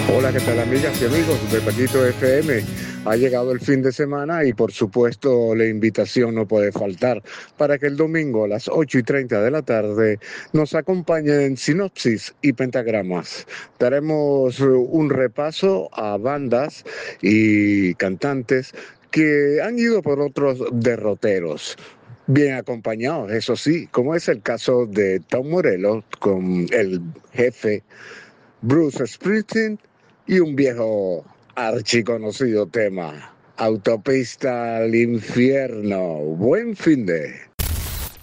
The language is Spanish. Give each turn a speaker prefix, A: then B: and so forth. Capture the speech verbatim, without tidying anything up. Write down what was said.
A: Hola, ¿qué tal amigas y amigos de Paquito F M? Ha llegado el fin de semana y por supuesto la invitación no puede faltar para que el domingo a las ocho y treinta de la tarde nos acompañen Sinopsis y Pentagramas. Daremos un repaso a bandas y cantantes que han ido por otros derroteros. Bien acompañados, eso sí, como es el caso de Tom Morello con el jefe Bruce Springsteen y un viejo archiconocido tema, Autopista al Infierno. Buen fin de...